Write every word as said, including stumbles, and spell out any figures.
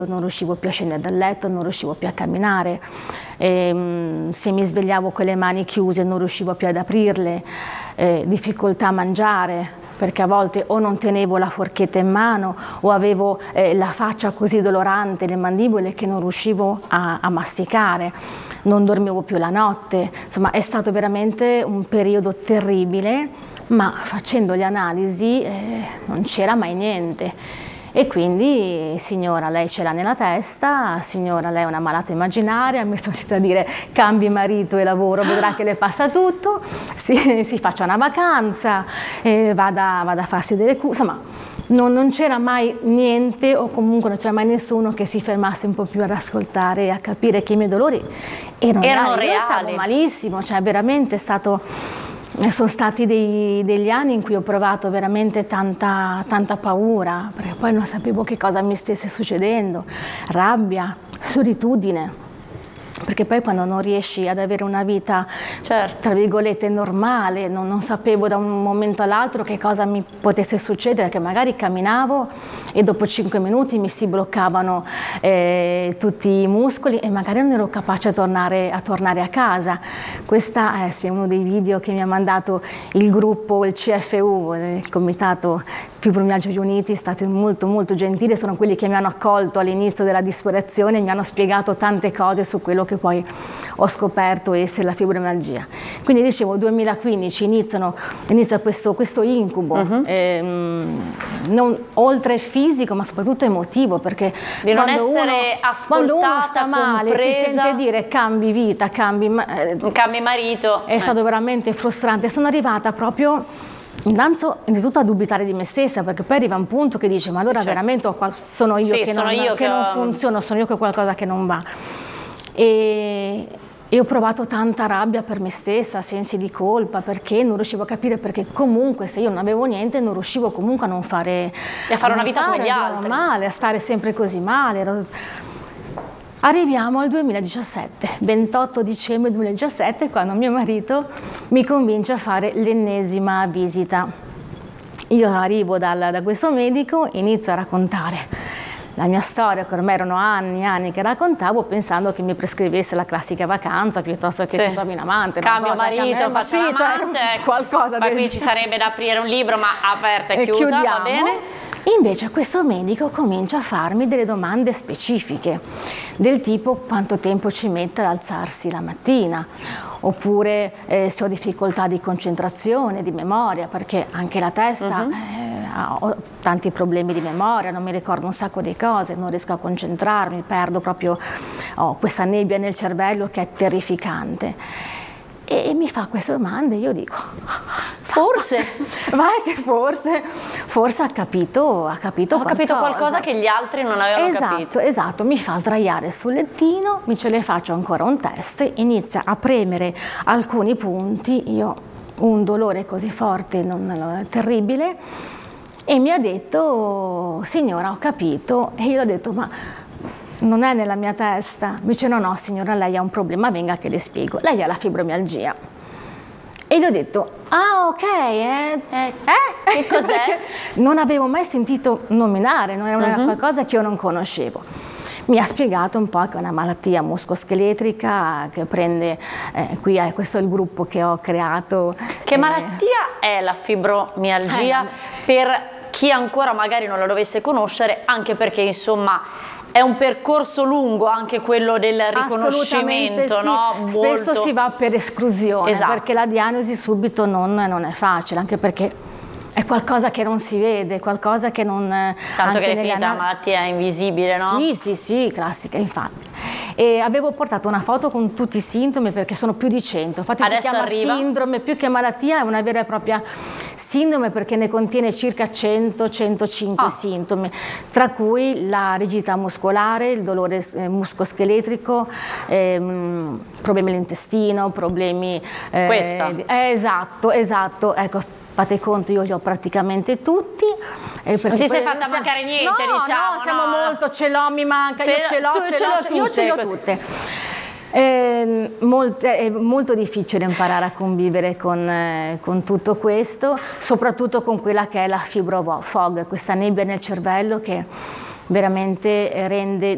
Non riuscivo più a scendere dal letto, non riuscivo più a camminare, e, se mi svegliavo con le mani chiuse non riuscivo più ad aprirle, eh, difficoltà a mangiare, perché a volte o non tenevo la forchetta in mano o avevo eh, la faccia così dolorante, le mandibole, che non riuscivo a, a masticare, non dormivo più la notte. Insomma, è stato veramente un periodo terribile, ma facendo le analisi eh, non c'era mai niente. E quindi, signora, lei ce l'ha nella testa, signora, lei è una malata immaginaria, mi sono sentita dire cambi marito e lavoro, vedrà che le passa tutto, si, si faccia una vacanza, eh, vada, vada a farsi delle cure, insomma, non, non c'era mai niente, o comunque non c'era mai nessuno che si fermasse un po' più ad ascoltare e a capire che i miei dolori erano, erano reali. reali. Io stavo malissimo, cioè veramente è stato... Sono stati dei, degli anni in cui ho provato veramente tanta, tanta paura, perché poi non sapevo che cosa mi stesse succedendo, rabbia, solitudine, perché poi quando non riesci ad avere una vita, certo, tra virgolette, normale, non, non sapevo da un momento all'altro che cosa mi potesse succedere, che magari camminavo e dopo cinque minuti mi si bloccavano eh, tutti i muscoli e magari non ero capace a tornare a, tornare a casa. Questo eh, sì, è uno dei video che mi ha mandato il gruppo, il C F U, il Comitato Fibromialgia Uniti, stati molto molto gentili, sono quelli che mi hanno accolto all'inizio della disperazione e mi hanno spiegato tante cose su quello che poi ho scoperto essere la fibromialgia. Quindi dicevo, duemilaquindici iniziano, inizia questo, questo incubo, uh-huh. ehm, non, oltre fisico ma soprattutto emotivo, perché di non quando, essere uno, quando uno sta male, compresa, si sente dire cambi vita, cambi, eh, cambi marito, è eh. stato veramente frustrante. Sono arrivata proprio innanzitutto a dubitare di me stessa, perché poi arriva un punto che dice ma allora certo. veramente sono io, sì, che, sono non, io che, che non ho... funziona, sono io che ho qualcosa che non va. E, e ho provato tanta rabbia per me stessa, sensi di colpa, perché non riuscivo a capire, perché comunque se io non avevo niente non riuscivo comunque a non fare, e a fare una vita come gli altri, male, a stare sempre così male. Ero... Arriviamo al duemiladiciassette, ventotto dicembre duemiladiciassette, quando mio marito mi convince a fare l'ennesima visita. Io arrivo dal, da questo medico, inizio a raccontare la mia storia, che ormai erano anni e anni che raccontavo, pensando che mi prescrivesse la classica vacanza piuttosto che sì. si trovi un amante. Cambio so, marito, cioè, faccio sì, l'amante, cioè, qualcosa ma del qui ci sarebbe da aprire un libro, ma aperta e, e chiusa, chiudiamo. Va bene? Invece questo medico comincia a farmi delle domande specifiche, del tipo quanto tempo ci mette ad alzarsi la mattina, oppure eh, se ho difficoltà di concentrazione, di memoria, perché anche la testa uh-huh. eh, ho tanti problemi di memoria, non mi ricordo un sacco di cose, non riesco a concentrarmi, perdo proprio, ho questa nebbia nel cervello che è terrificante. E mi fa queste domande, io dico, forse, vai che forse, forse ha capito, ha capito ho qualcosa. capito qualcosa che gli altri non avevano esatto, capito. Esatto, esatto, mi fa sdraiare sul lettino, mi ce le faccio ancora un test, inizia a premere alcuni punti, io un dolore così forte, non, non, terribile, e mi ha detto, signora, ho capito, e io ho detto, ma... non è nella mia testa. Mi dice no, no signora, lei ha un problema, venga che le spiego. Lei ha la fibromialgia. E gli ho detto, ah ok, eh? Eh, eh? Che cos'è? Non avevo mai sentito nominare, non era uh-huh. qualcosa che io non conoscevo. Mi ha spiegato un po' che è una malattia muscoscheletrica che prende, eh, qui è, questo è il gruppo che ho creato. Che eh, malattia è la fibromialgia eh, per chi ancora magari non la dovesse conoscere, anche perché insomma è un percorso lungo anche quello del riconoscimento, sì. no? Spesso Molto... si va per esclusione, esatto. perché la diagnosi subito non, non è facile, anche perché è qualcosa che non si vede, qualcosa che non... Tanto che definita una malattia invisibile, no? Sì, sì, sì, classica, infatti. E avevo portato una foto con tutti i sintomi, perché sono più di cento. Infatti adesso si chiama arriva. Sindrome, più che malattia, è una vera e propria sindrome, perché ne contiene circa cento centocinque oh. sintomi, tra cui la rigidità muscolare, il dolore eh, muscoscheletrico, ehm, problemi all'intestino, problemi... Eh, Questa? Eh, esatto, esatto, ecco. Fate conto, io li ho praticamente tutti. Eh, non ti sei fatta siamo... mancare niente, no, diciamo. No, siamo no. molto, ce l'ho, mi manca, se io ce l'ho, ce l'ho, tutte, io ce l'ho tutte. Eh, molt, è molto difficile imparare a convivere con, eh, con tutto questo, soprattutto con quella che è la fibrofog, questa nebbia nel cervello che veramente rende